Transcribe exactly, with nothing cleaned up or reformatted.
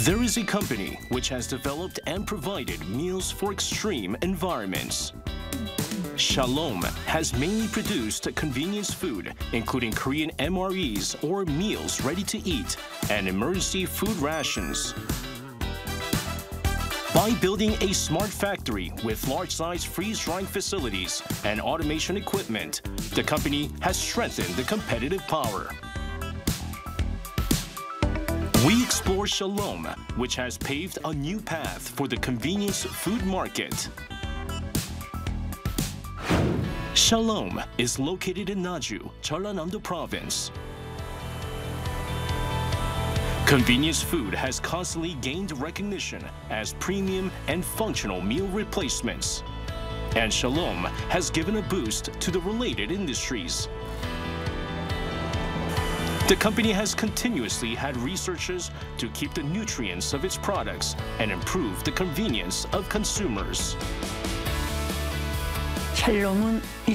There is a company which has developed and provided meals for extreme environments. Shalom has mainly produced convenience food, including Korean M R Es or meals ready to eat, and emergency food rations. By building a smart factory with large-size freeze-drying facilities and automation equipment, the company has strengthened the competitive power. We explore Shalom, which has paved a new path for the convenience food market. Shalom is located in Naju, Jeollanam-do Province. Convenience food has constantly gained recognition as premium and functional meal replacements. And Shalom has given a boost to the related industries. The company has continuously had researches to keep the nutrients of its products and improve the convenience of consumers. 샬롬은